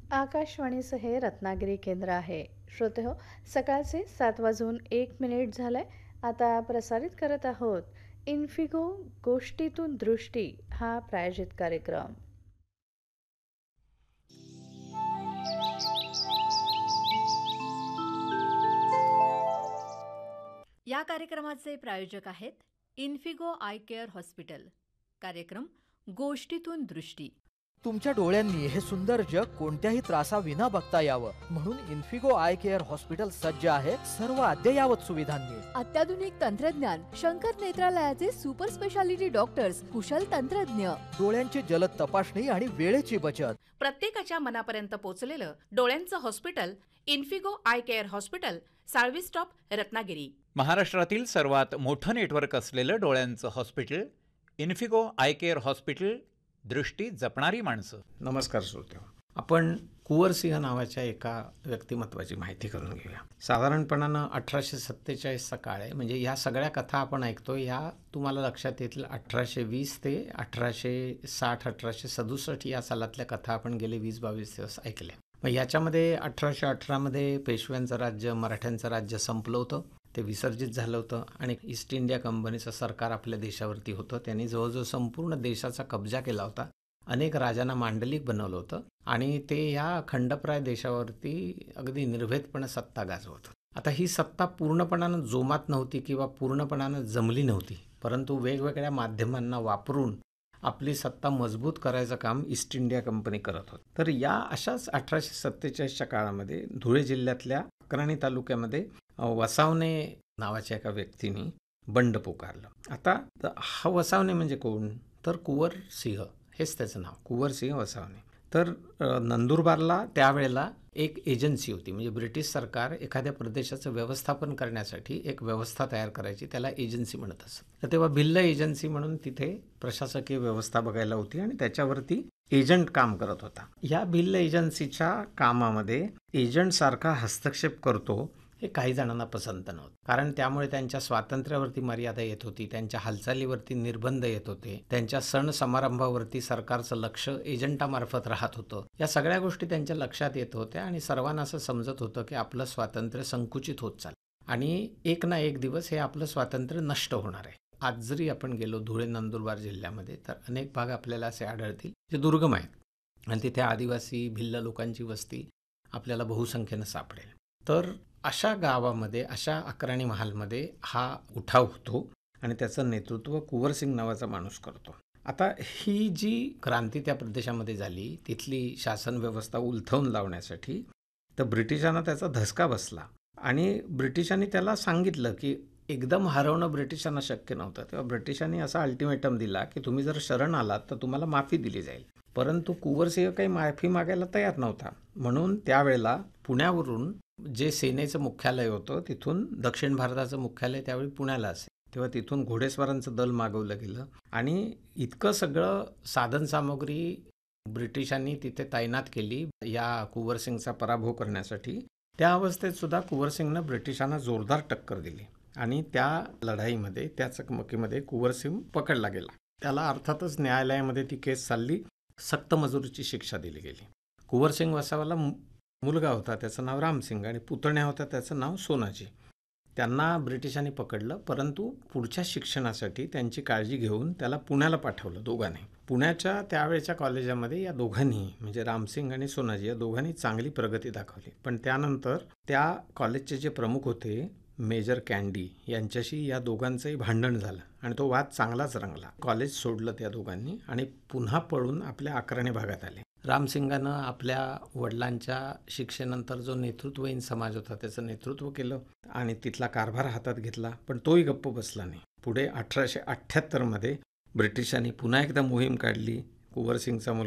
आकाशवाणीचं हे रत्नागिरी केंद्र आहे. श्रोतेहो, सकाळचे 7:01 झालंय. आता प्रसारित करत आहोत इन्फिगो गोष्टीतून दृष्टी हा प्रायोजित कार्यक्रम. या कार्यक्रमाचे प्रायोजक आहेत इन्फिगो आय केअर हॉस्पिटल. कार्यक्रम गोष्टीतून दृष्टी. तुमच्या डोळ्यांनी हे सुंदर जग कोणत्याही त्रासाविना बघता यावं म्हणून इन्फिगो आय केअर हॉस्पिटल सज्ज आहे सर्व अद्ययावत सुविधांनी. अत्याधुनिक तंत्रज्ञान, शंकर नेत्रालयाचे सुपर स्पेशालिटी डॉक्टर्स, कुशल तंत्रज्ञ, डोळ्यांची जलद तपासणी आणि वेळेची बचत. प्रत्येकाच्या मनापर्यंत पोहोचलेलं डोळ्यांचं hospital Infigo I care hospital, Salvi stop, Ratnagiri. महाराष्ट्रातील सर्वात मोठं नेटवर्क असलेलं डोळ्यांचं hospital Infigo I care hospital. दृष्टी जपणारी माणसं. नमस्कार श्रोते. आपण कुंवरसिंह नावाच्या एका व्यक्तिमत्वाची माहिती करून घेऊया. साधारणपणानं 1847चा काळ आहे. म्हणजे या सगळ्या कथा आपण ऐकतो या तुम्हाला लक्षात येतील 1820 ते 1860-1867 या सालातल्या कथा आपण गेले 20-22 दिवस ऐकल्या. मग याच्यामध्ये 1818मध्ये पेशव्यांचं राज्य, मराठ्यांचं राज्य संपलं होतं, ते विसर्जित झालं होतं आणि ईस्ट इंडिया कंपनीचं सरकार आपल्या देशावरती होतं. त्यांनी जवळजवळ संपूर्ण देशाचा कब्जा केला होता. अनेक राजांना मांडलिक बनवलं होतं आणि ते या खंडप्राय देशावरती अगदी निर्भेदपणे सत्ता गाजवत. आता ही सत्ता पूर्णपणानं जोमात नव्हती किंवा पूर्णपणानं जमली नव्हती, परंतु वेगवेगळ्या माध्यमांना वापरून आपली सत्ता मजबूत करायचं काम ईस्ट इंडिया कंपनी करत होती. तर या अशाच 1847च्या काळामध्ये धुळे जिल्ह्यातल्या अक्राणी तालुक्यामध्ये वसावणे नावाच्या एका व्यक्तीने बंड पुकारलं. आता हा वसावणे म्हणजे कोण, तर कुंवरसिंह हेच त्याचं नाव, कुंवरसिंह वसावणे. तर नंदुरबारला त्यावेळेला एक एजन्सी होती. म्हणजे ब्रिटिश सरकार एखाद्या प्रदेशाचं व्यवस्थापन करण्यासाठी एक व्यवस्था तयार करायची, त्याला एजन्सी म्हणत असत. तर तेव्हा भिल्ल एजन्सी म्हणून तिथे प्रशासकीय व्यवस्था बघायला होती आणि त्याच्यावरती एजंट काम करत होता. या भिल्ल एजन्सीच्या कामामध्ये एजंटसारखा हस्तक्षेप करतो हे काही जणांना पसंत नव्हतं. कारण त्यामुळे त्यांच्या स्वातंत्र्यावरती मर्यादा येत होती, त्यांच्या हालचालीवरती निर्बंध येत होते, त्यांच्या सण समारंभावरती सरकारचं लक्ष एजंटामार्फत राहत होतं. या सगळ्या गोष्टी त्यांच्या लक्षात येत होत्या आणि सर्वांना असं समजत होतं की आपलं स्वातंत्र्य संकुचित होत चाललं आणि एक ना एक दिवस हे आपलं स्वातंत्र्य नष्ट होणार आहे. आज जरी आपण गेलो धुळे नंदुरबार जिल्ह्यामध्ये तर अनेक भाग आपल्याला असे आढळतील जे दुर्गम आहेत आणि तिथे आदिवासी भिल्ल लोकांची वस्ती आपल्याला बहुसंख्येनं सापडेल. तर अशा गावामध्ये, अशा अक्राणी महालमध्ये हा उठाव होतो आणि त्याचं नेतृत्व कुंवरसिंग नावाचा माणूस करतो. आता ही जी क्रांती त्या प्रदेशामध्ये झाली, तिथली शासन व्यवस्था उलथवून लावण्यासाठी तर ब्रिटिशांना त्याचा धसका बसला आणि ब्रिटिशांनी त्याला सांगितलं की एकदम हरवणं ब्रिटिशांना शक्य नव्हतं. तेव्हा ब्रिटिशांनी असा अल्टिमेटम दिला की तुम्ही जर शरण आलात तर तुम्हाला माफी दिली जाईल. परंतु कुंवरसिंह काही माफी मागायला तयार नव्हता. म्हणून त्यावेळेला पुण्यावरून जे सेनेचं मुख्यालय होतं तिथून दक्षिण भारताचं मुख्यालय त्यावेळी पुण्याला असे, तेव्हा तिथून घोडेस्वारांचं दल मागवलं गेलं आणि इतकं सगळं साधनसामुग्री ब्रिटिशांनी तिथे तैनात केली या कुंवरसिंगचा पराभव करण्यासाठी. त्या अवस्थेत सुद्धा कुंवरसिंगनं ब्रिटिशांना जोरदार टक्कर दिली आणि त्या लढाईमध्ये, त्या चकमकीमध्ये कुंवरसिंग पकडला गेला. त्याला अर्थातच न्यायालयामध्ये ती केस चालली, सक्त मजुरीची शिक्षा दिली गेली. कुंवरसिंग वसावाला मुलगा होता, त्याचं नाव रामसिंग आणि पुतण्या होता, त्याचं नाव सोनाजी. त्यांना ब्रिटिशांनी पकडलं, परंतु पुढच्या शिक्षणासाठी त्यांची काळजी घेऊन त्याला पुण्याला पाठवलं दोघांनी. पुण्याच्या त्यावेळच्या कॉलेजामध्ये या दोघांनी म्हणजे रामसिंग आणि सोनाजी या दोघांनी चांगली प्रगती दाखवली. पण त्यानंतर त्या कॉलेजचे जे प्रमुख होते मेजर कॅन्डी यांच्याशी या दोघांचंही भांडण झालं आणि तो वाद चांगलाच रंगला. कॉलेज सोडलं त्या दोघांनी आणि पुन्हा पळून आपल्या अक्राणी भागात आले. रामसिंगानं आपल्या वडिलांच्या शिक्षेनंतर जो नेतृत्वहीन समाज होता त्याचं नेतृत्व केलं आणि तिथला कारभार हातात घेतला, पण तोही गप्प बसला नाही. पुढे 1878मध्ये ब्रिटिशांनी पुन्हा एकदा मोहीम काढली. कुंवरसिंगचा